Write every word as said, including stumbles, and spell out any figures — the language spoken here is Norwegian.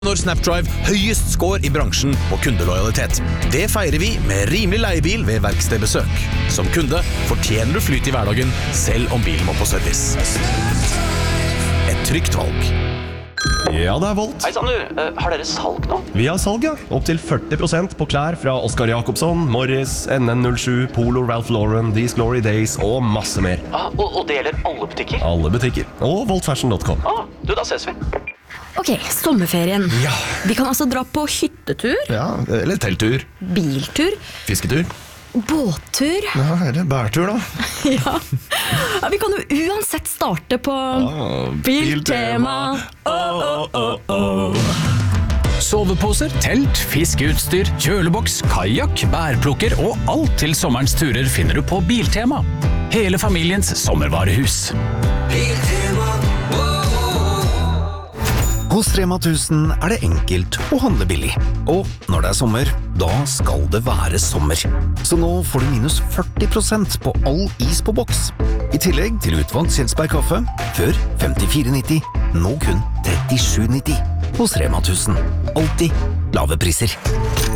Når Snapdrive høyest score i bransjen på kundelojalitet. Det feirer vi med rimelig leiebil ved verkstedbesøk. Som kunde fortjener du flyt i hverdagen, selv om bilen må på service. Et trygt valg. Ja, det er Volt. Hei, sann du. Uh, har dere salg nå? Vi har salg, ja. Opp til førti prosent på klær fra Oscar Jacobsson, Morris, N N null sju, Polo, Ralph Lauren, These Glory Days og masse mer. Ah, og, og det gjelder alle butikker? Alle butikker. Og volt fashion punktum com. Ah, du, da ses vi. Ok, sommerferien. Ja. Vi kan altså dra på hyttetur, Ja, eller telttur. biltur, Fisketur. båttur. Ja, eller bærtur da. Ja. Ja, vi kan jo uansett starte på Biltema. Oh, oh, oh, oh. Soveposer, telt, fiskeutstyr, kjøleboks, kajak, bærplukker og alt til sommerens turer finner du på Biltema. Hele familiens sommervarehus. Biltema. Hos Rema tusen er det enkelt å handle billig. Og når det er sommer, da skal det være sommer. Så nå får du minus førti prosent på all is på boks. I tillegg til utvalgt Kjelsberg kaffe, før femtifire nitti, nå kun trettisju nitti. Hos Rema tusen. Alltid lave priser.